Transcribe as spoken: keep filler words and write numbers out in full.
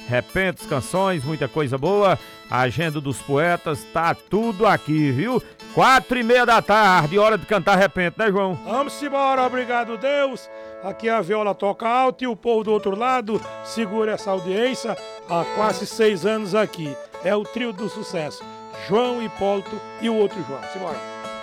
repentos, canções, muita coisa boa. A agenda dos poetas, tá tudo aqui, viu? Quatro e meia da tarde, hora de cantar repente, né, João? Vamos embora, obrigado Deus. Aqui a viola toca alto e o povo do outro lado segura essa audiência há quase seis anos aqui. É o trio do sucesso, João, Hipólito e o outro João. Simbora.